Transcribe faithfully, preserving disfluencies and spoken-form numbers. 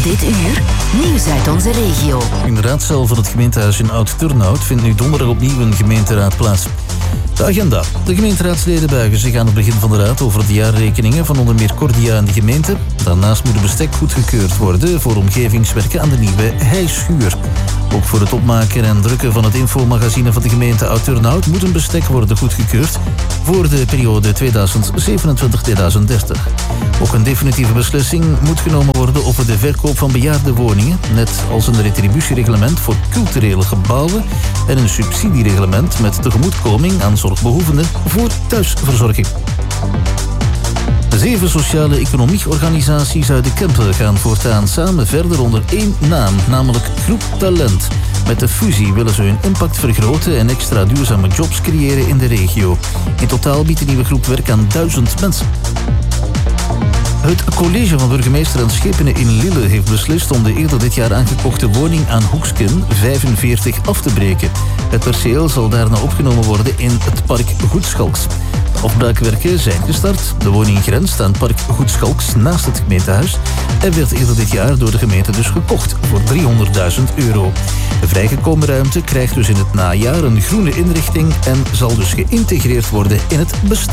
Dit uur, nieuws uit onze regio. In de raadzaal van het gemeentehuis in Oud-Turnhout vindt nu donderdag opnieuw een gemeenteraad plaats. De agenda. De gemeenteraadsleden buigen zich aan het begin van de raad over de jaarrekeningen van onder meer Cordia en de gemeente. Daarnaast moet de bestek goedgekeurd worden voor omgevingswerken aan de nieuwe heischuur. Ook voor het opmaken en drukken van het infomagazine van de gemeente Oud-Turnhout moet een bestek worden goedgekeurd voor de periode tweeduizend zevenentwintig tot tweeduizend dertig. Ook een definitieve beslissing moet genomen worden over de verkoop van bejaarde woningen, net als een retributiereglement voor culturele gebouwen en een subsidiereglement met tegemoetkoming aan zorgbehoevenden voor thuisverzorging. Zeven sociale economieorganisaties uit de Kempen gaan voortaan samen verder onder één naam, namelijk Groep Talent. Met de fusie willen ze hun impact vergroten en extra duurzame jobs creëren in de regio. In totaal biedt de nieuwe groep werk aan duizend mensen. Het college van burgemeester en Schepenen in Lille heeft beslist om de eerder dit jaar aangekochte woning aan Hoeksken vijfenveertig af te breken. Het perceel zal daarna opgenomen worden in het park Goedschalks. De afbraakwerken zijn gestart. De woning grenst aan park Goedschalks naast het gemeentehuis en werd eerder dit jaar door de gemeente dus gekocht voor driehonderdduizend euro. De vrijgekomen ruimte krijgt dus in het najaar een groene inrichting en zal dus geïntegreerd worden in het bestaande.